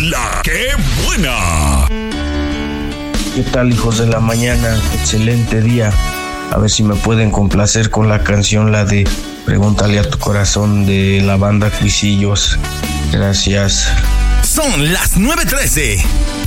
La Que Buena. ¿Qué tal, hijos de la mañana? Excelente día. A ver si me pueden complacer con la canción, la de Pregúntale a tu corazón, de la banda Cuisillos. Gracias. Son las 9:13.